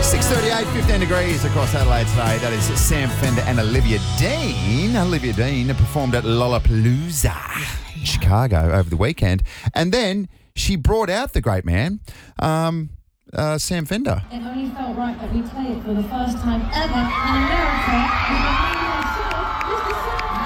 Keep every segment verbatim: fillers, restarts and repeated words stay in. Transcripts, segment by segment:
six thirty-eight, fifteen degrees across Adelaide today. That is Sam Fender and Olivia Dean. Olivia Dean performed at Lollapalooza, yeah. Chicago over the weekend. And then she brought out the great man, um, uh, Sam Fender. It only felt right that we play it for the first time ever in America with a radio show. Mister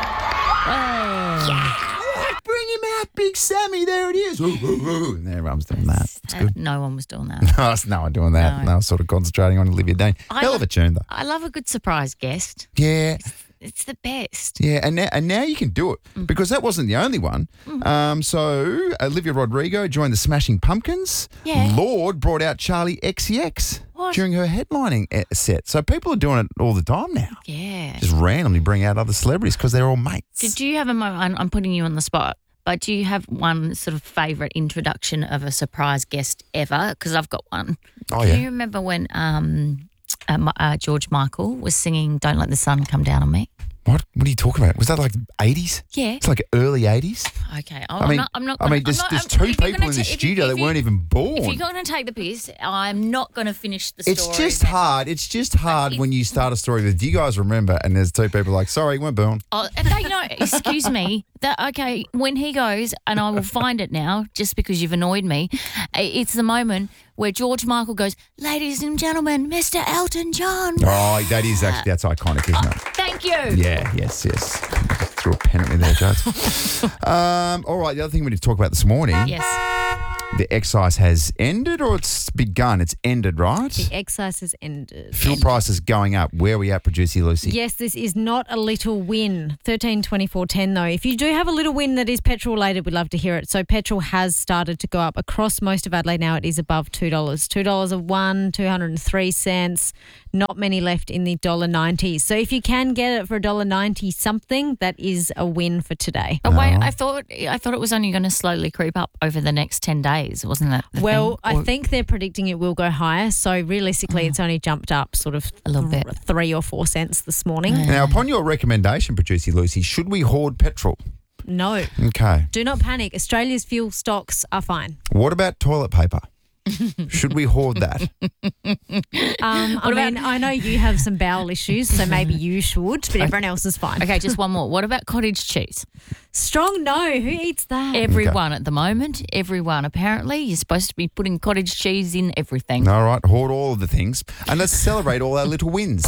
Sam. Yeah. Bring him out, Big Sammy. There it is. Ooh, ooh, ooh. And everyone's doing that. It's good. No one was doing that. No, there's no one doing that. No. And they were sort of concentrating on Olivia Dean. I Hell lo- of a tune, though. I love a good surprise guest. Yeah. It's the best. Yeah, and now, and now you can do it Mm. because that wasn't the only one. Mm. Um, so Olivia Rodrigo joined the Smashing Pumpkins. Yeah. Lord brought out Charlie X C X What? during her headlining e- set. So people are doing it all the time now. Yeah. Just randomly bring out other celebrities because they're all mates. Did you have a moment? I'm- I'm putting you on the spot. But do you have one sort of favourite introduction of a surprise guest ever? Because I've got one. Oh, Can yeah. you remember when um, uh, Mi- uh, George Michael was singing "Don't Let the Sun Come Down on Me"? What? What are you talking about? Was that like eighties? Yeah. It's like early eighties. Okay. I mean, I'm not, I'm not I gonna, mean, there's, I'm not, there's I'm- two if you're people gonna in the ta- if you- studio if that you- weren't even born. If you're going to take the piss, I'm not going to finish the story. It's just then. hard. It's just hard It's- when you start a story with, do you guys remember? And there's two people like, sorry, weren't born. Oh, and they know, excuse me, that okay, when he goes, and I will find it now, just because you've annoyed me, it's the moment where George Michael goes, ladies and gentlemen, Mister Elton John. Oh, that is actually, that's iconic, isn't it? Thank you. Yeah, yes, yes. Threw a pen at me there, Jones. um, all right, the other thing we need to talk about this morning, Yes. the excise has ended or it's begun? It's ended, right? The excise has ended. Fuel prices going up. Where are we at, Producer Lucy? Yes, this is not a little win. thirteen twenty-four ten though. If you do have a little win that is petrol related, we'd love to hear it. So petrol has started to go up across most of Adelaide now. It is above two dollars. two dollars a one, two hundred three cents. Not many left in the one dollar ninety. So if you can get it for one dollar ninety something, that is a win for today. But wait, I thought I thought it was only going to slowly creep up over the next ten days, wasn't that the Well, thing? I Or- think they're predicting it will go higher. So realistically, it's only jumped up sort of A little bit. three or four cents this morning. Now, upon your recommendation, Producer Lucy, should we hoard petrol? No, Okay. do not panic. Australia's fuel stocks are fine. What about toilet paper? Should we hoard that? Um, I mean, I know you have some bowel issues, so maybe you should, but everyone else is fine. Okay, just one more. What about cottage cheese? Strong no. Who eats that? Everyone at the moment, everyone apparently, you're supposed to be putting cottage cheese in everything. All right, hoard all of the things and let's celebrate all our little wins.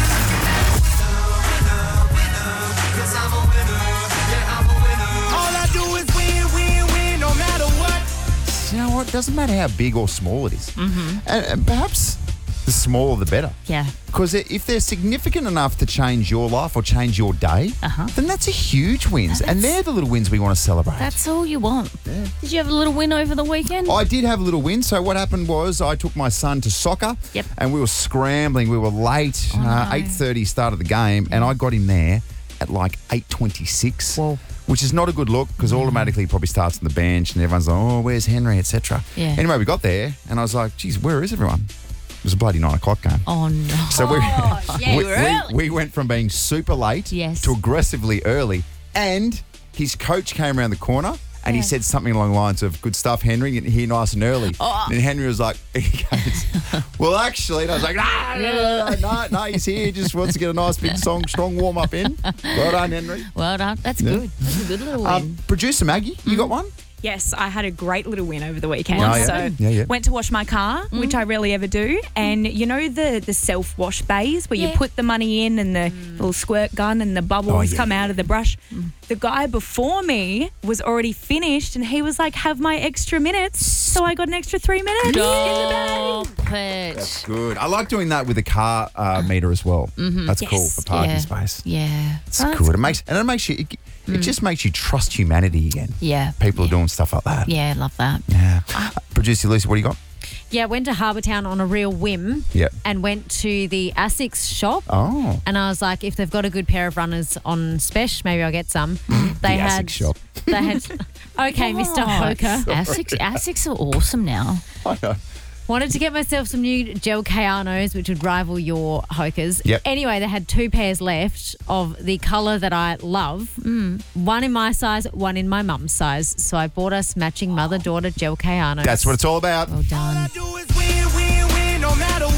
You know what? Doesn't matter how big or small it is. Mm-hmm. And, and perhaps the smaller the better. Yeah. Because if they're significant enough to change your life or change your day, Uh-huh. then that's a huge win. And they're the little wins we want to celebrate. That's all you want. Did you have a little win over the weekend? I did have a little win. So what happened was I took my son to soccer. Yep. And we were scrambling. We were late. Oh, uh, no. eight thirty start of the game. And I got him there at like eight twenty-six. Whoa. Which is not a good look because automatically he probably starts on the bench and everyone's like, oh, where's Henry, et cetera. Yeah. Anyway, we got there and I was like, geez, where is everyone? It was a bloody nine o'clock game. Oh, no. So we, yeah, we, you were early. we, we went from being super late Yes. to aggressively early. And his coach came around the corner and he said something along the lines of, good stuff, Henry, get here nice and early. Oh. And Henry was like, he goes, well, actually, and I was like, no, no, no, no, no, he's here. He just wants to get a nice big song, strong warm up in. Well done, Henry. Well done. That's Yeah. good. That's a good little win. Um, Producer Maggie, you got one? Yes, I had a great little win over the weekend. Oh, yeah. So Yeah, yeah. went to wash my car, which I rarely ever do. And you know the the self wash bays where Yeah. you put the money in and the little squirt gun and the bubbles Oh, yeah, come yeah. out of the brush. The guy before me was already finished and he was like, have my extra minutes. So I got an extra three minutes in the bag. Stop it. Good. I like doing that with the car uh, meter as well. Mm-hmm. That's cool Yes. for parking Yeah. space. Yeah. It's good. It makes and it makes you. It, it just makes you trust humanity again. Yeah. People are doing stuff like that. Yeah, love that. Yeah. Uh, Producer Lucy, what do you got? Yeah, went to Harbour Town on a real whim Yep. and went to the ASICS shop. Oh. And I was like, if they've got a good pair of runners on special, maybe I'll get some. They The had ASICS shop. They had okay, Mister Hoker. Asics, Asics are awesome now. I know. Wanted to get myself some new gel Kayanos, which would rival your Hokers. Yep. Anyway, they had two pairs left of the colour that I love. Mm. One in my size, one in my mum's size. So I bought us matching mother-daughter gel Kayanos. That's what it's all about. Well done.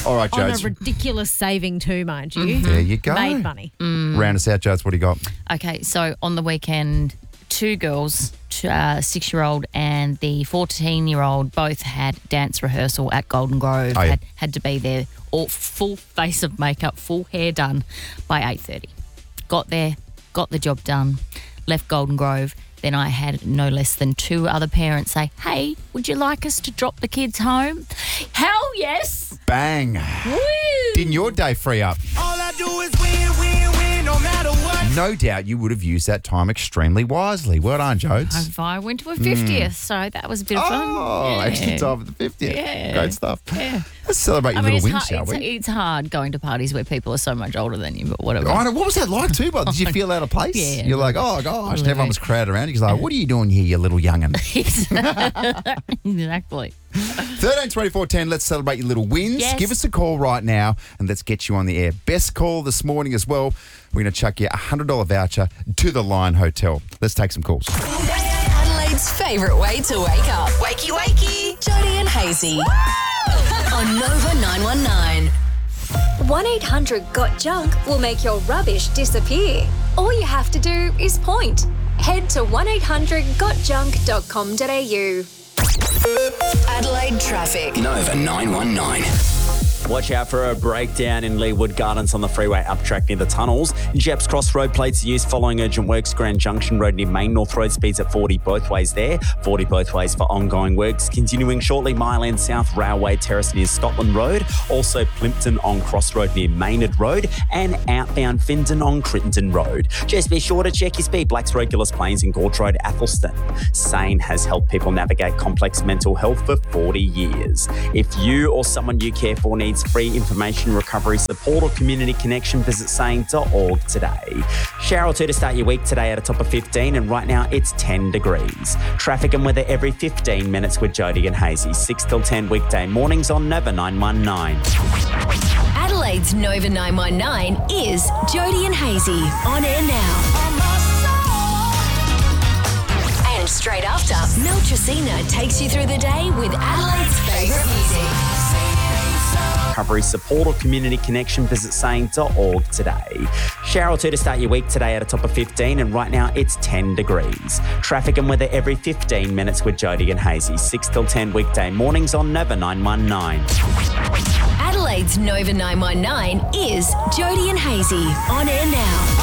All right, On a Jodes. ridiculous saving too, mind you. There you go. Made money. Round us out, Jodes. What do you got? Okay, so on the weekend, two girls, t- uh, six-year-old and the fourteen-year-old, both had dance rehearsal at Golden Grove. Oh, yeah. had, had to be there, all full face of makeup, full hair done by eight thirty. Got there, got the job done, left Golden Grove. Then I had no less than two other parents say, hey, would you like us to drop the kids home? Hell yes. Bang. Woo. Didn't your day free up? All I do is win, win, win, no matter what. No doubt you would have used that time extremely wisely. Well done, Jodes. If I went to a fiftieth, so that was a bit of fun. Oh, Yeah. extra time for the fiftieth. Yeah. Great stuff. Yeah. Let's celebrate your I mean, little it's, wins, hard, shall it's, we? it's hard going to parties where people are so much older than you, but whatever. I know. What was that like too, bud? Did you feel out of place? Yeah. You're like, oh, gosh. And little everyone was bit. crowded around you. He's like, what are you doing here, you little young'un? Exactly. thirteen twenty-four ten, let's celebrate your little wins. Yes. Give us a call right now and let's get you on the air. Best call this morning as well. We're going to chuck you a one hundred dollars voucher to the Lion Hotel. Let's take some calls. Adelaide's favourite way to wake up. Wakey, wakey. Jody and Hazy. On Nova nine one nine. one eight hundred got junk will make your rubbish disappear. All you have to do is point. Head to one eight hundred got junk dot com dot a u. Adelaide traffic. Nova nine one nine. Watch out for a breakdown in Leewood Gardens on the freeway up track near the tunnels. Jeps Cross road plates are used following urgent works. Grand Junction Road near Main North Road speeds at forty both ways there. forty both ways for ongoing works. Continuing shortly, Mile End South Railway Terrace near Scotland Road. Also Plimpton on Cross Road near Maynard Road. And outbound Findon on Crittenden Road. Just be sure to check your speed. Blacks, Regulus Plains and Gorge Road, Athelston. SANE has helped people navigate complex mental health for forty years. If you or someone you care for needs free information, recovery support or community connection, visit sane dot org today. Shower or two to start your week today at a top of fifteen, and right now it's ten degrees. Traffic and weather every fifteen minutes with Jody and Hazy. six till ten weekday mornings on Nova nine one nine. Adelaide's Nova nine one nine is Jody and Hazy. On air now. And straight after, Mel Tracina takes you through the day with Adelaide's favourite music. Recovery support or community connection, visit sane dot org today. Shower or two to start your week today at a top of fifteen, and right now it's ten degrees. Traffic and weather every fifteen minutes with Jody and Hazy. six till ten weekday mornings on Nova nine one nine. Adelaide's Nova nine one nine is Jody and Hazy. On air now.